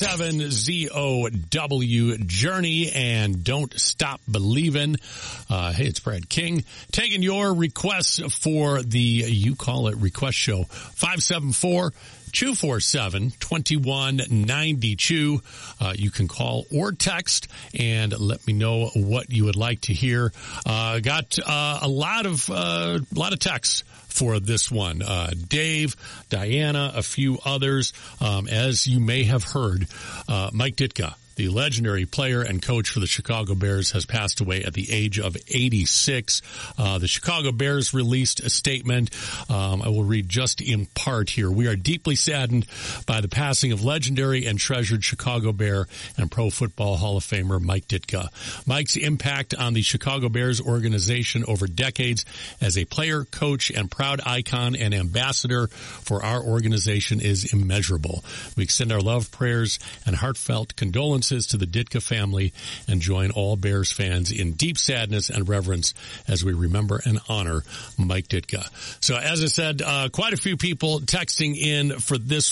617-ZOW Journey and Don't Stop Believin'. Hey, it's Brad King taking your requests for the You Call It Request Show. 574-247-2192. You can call or text and let me know what you would like to hear. Got a lot of texts for this one. Dave, Diana, a few others. As you may have heard, Mike Ditka, the legendary player and coach for the Chicago Bears, has passed away at the age of 86. The Chicago Bears released a statement. I will read just in part here. We are deeply saddened by the passing of legendary and treasured Chicago Bear and Pro Football Hall of Famer Mike Ditka. Mike's impact on the Chicago Bears organization over decades as a player, coach, and proud icon and ambassador for our organization is immeasurable. We extend our love, prayers, and heartfelt condolences to the Ditka family and join all Bears fans in deep sadness and reverence as we remember and honor Mike Ditka. So as I said, quite a few people texting in for this